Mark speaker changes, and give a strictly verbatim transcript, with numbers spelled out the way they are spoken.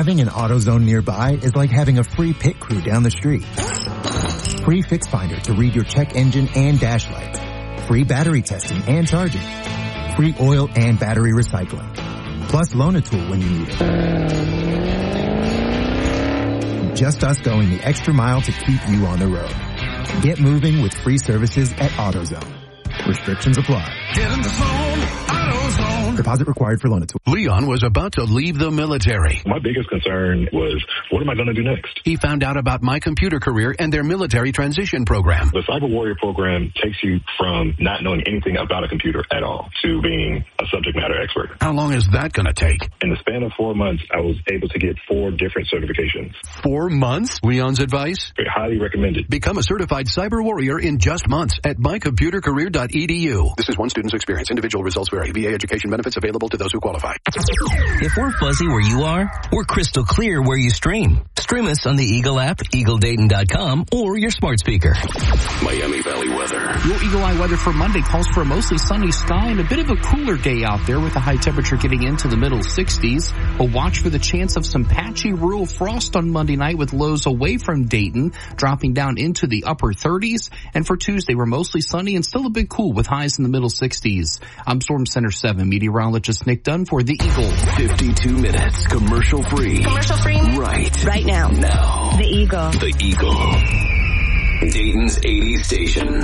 Speaker 1: Having an AutoZone nearby is like having a free pit crew down the street. Free Fix Finder to read your check engine and dash lights. Free battery testing and charging. Free oil and battery recycling. Plus Loan-A-Tool when you need it. Just us going the extra mile to keep you on the road. Get moving with free services at AutoZone. Restrictions apply.
Speaker 2: Get in the zone, AutoZone.
Speaker 1: Deposit required for Loan-A-Tool.
Speaker 3: Leon was about to leave the military.
Speaker 4: My biggest concern was, what am I going to do next?
Speaker 3: He found out about My Computer Career and their military transition program.
Speaker 4: The Cyber Warrior program takes you from not knowing anything about a computer at all to being a subject matter expert.
Speaker 3: How long is that going to take?
Speaker 4: In the span of four months, I was able to get four different certifications.
Speaker 3: Four months? Leon's advice?
Speaker 4: Highly recommended.
Speaker 3: Become a certified cyber warrior in just months at my computer career dot e d u. This is one student's experience. Individual results vary. V A education benefits available to those who qualify.
Speaker 5: If we're fuzzy where you are, we're crystal clear where you stream. Stream us on the Eagle app, eagle dayton dot com, or your smart speaker.
Speaker 3: Miami Valley weather.
Speaker 6: Your Eagle Eye weather for Monday calls for a mostly sunny sky and a bit of a cooler day out there with a high temperature getting into the middle sixties. We'll watch for the chance of some patchy rural frost on Monday night with lows away from Dayton, dropping down into the upper thirties. And for Tuesday, we're mostly sunny and still a bit cool with highs in the middle sixties. I'm Storm Center seven meteorologist Nick Dunn for The Eagle.
Speaker 3: fifty-two minutes commercial free.
Speaker 7: Commercial free?
Speaker 3: Right.
Speaker 7: Right now.
Speaker 3: Now.
Speaker 7: The Eagle.
Speaker 3: The Eagle. Dayton's eighties station.